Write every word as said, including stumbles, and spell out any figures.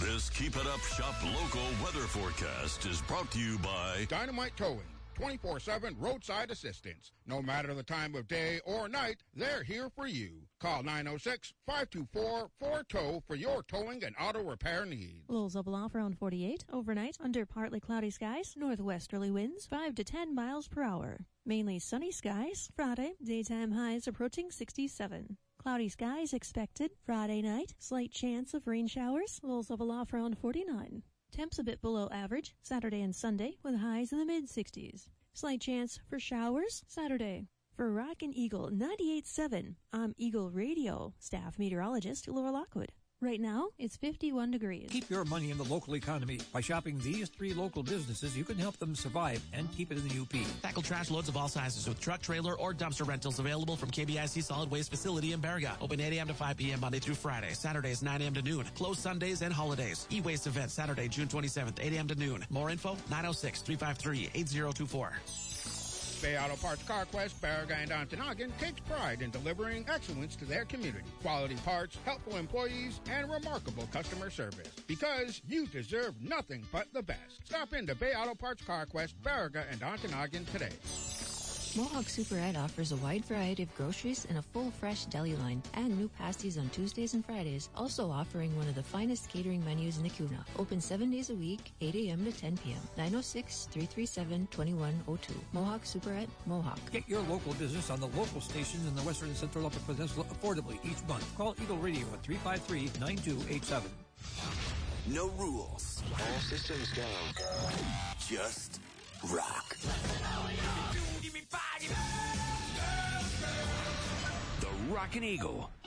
This Keep It Up Shop local weather forecast is brought to you by Dynamite Towing, twenty-four seven roadside assistance. No matter the time of day or night, they're here for you. Call nine oh six, five two four, four T O W for your towing and auto repair needs. Lows level off around forty-eight. Overnight, under partly cloudy skies, northwesterly winds, five to ten miles per hour. Mainly sunny skies. Friday, daytime highs approaching sixty-seven. Cloudy skies expected. Friday night, slight chance of rain showers. Lows level off around forty-nine. Temps a bit below average Saturday and Sunday with highs in the mid-sixties. Slight chance for showers Saturday. For Rockin' Eagle ninety-eight point seven, I'm Eagle Radio staff meteorologist Laura Lockwood. Right now, it's fifty-one degrees. Keep your money in the local economy. By shopping these three local businesses, you can help them survive and keep it in the U P. Tackle trash loads of all sizes with truck, trailer, or dumpster rentals available from K B I C Solid Waste Facility in Baraga. Open eight a.m. to five p.m. Monday through Friday. Saturdays nine a.m. to noon. Closed Sundays and holidays. E-Waste event Saturday, June twenty-seventh, eight a.m. to noon. More info, nine oh six, three five three, eight oh two four. Bay Auto Parts CarQuest, Baraga, and Ontonagon takes pride in delivering excellence to their community. Quality parts, helpful employees, and remarkable customer service. Because you deserve nothing but the best. Stop into Bay Auto Parts CarQuest, Baraga, and Ontonagon today. Mohawk Superette offers a wide variety of groceries and a full fresh deli line, and new pasties on Tuesdays and Fridays, also offering one of the finest catering menus in the Kuna. Open seven days a week, eight a.m. to ten p.m. nine oh six, three three seven, two one oh two. Mohawk Superette, Mohawk. Get your local business on the local stations in the Western and Central Upper Peninsula affordably each month. Call Eagle Radio at three five three, nine two eight seven. No rules. All systems go. Just rock. The Rockin' Eagle.